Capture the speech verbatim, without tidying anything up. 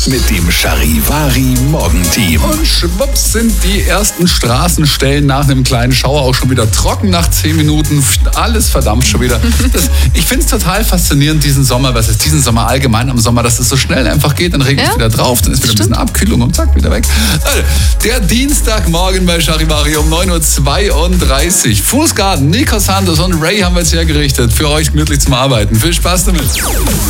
mit dem Charivari Morgenteam. Und schwupps sind die ersten Straßenstellen nach einem kleinen Schauer auch schon wieder trocken nach zehn Minuten. Alles verdampft schon wieder. Das, ich finde es total faszinierend, diesen Sommer, was ist diesen Sommer allgemein am Sommer, dass es so schnell einfach geht, dann regnet es Ja, wieder drauf, dann ist wieder ein bisschen Abkühlung und zack, wieder weg. Also, der Dienstagmorgen bei Charivari um neun Uhr zweiunddreißig. Fußgarten, Nico Santos und Ray haben wir jetzt hergerichtet. Für euch gemütlich zum Arbeiten. Viel Spaß damit.